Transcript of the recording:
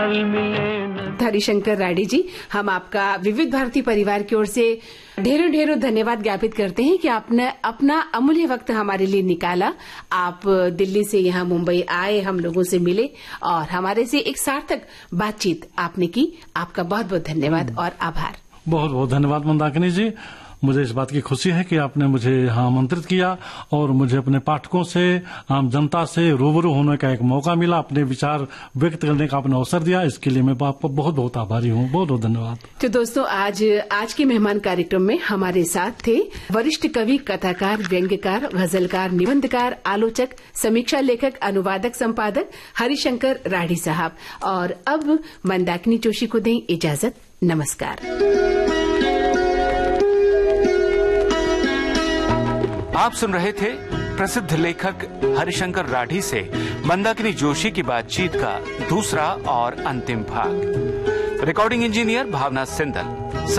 पल मिले। हरिशंकर राठी जी, हम आपका विविध भारती परिवार की ओर से ढेरों ढेरों धन्यवाद ज्ञापित करते हैं कि आपने अपना अमूल्य वक्त हमारे लिए निकाला। आप दिल्ली से यहाँ मुंबई आए, हम लोगों से मिले और हमारे से एक सार्थक बातचीत आपने की। आपका बहुत बहुत धन्यवाद और आभार। बहुत बहुत धन्यवाद मंदाकिनी जी। मुझे इस बात की खुशी है कि आपने मुझे यहाँ आमंत्रित किया और मुझे अपने पाठकों से, आम जनता से रूबरू होने का एक मौका मिला, अपने विचार व्यक्त करने का आपने अवसर दिया। इसके लिए मैं आपको बहुत बहुत आभारी हूँ। बहुत बहुत धन्यवाद। तो दोस्तों, आज के मेहमान कार्यक्रम में हमारे साथ थे वरिष्ठ कवि, कथाकार, व्यंग्यकार, गजलकार, निबंधकार, आलोचक, समीक्षा लेखक, अनुवादक, संपादक हरिशंकर राठी साहब। और अब मंदाकिनी जोशी को दें इजाजत। नमस्कार। आप सुन रहे थे प्रसिद्ध लेखक हरिशंकर राठी से मंदाकिनी जोशी की बातचीत का दूसरा और अंतिम भाग। रिकॉर्डिंग इंजीनियर भावना सिंदल।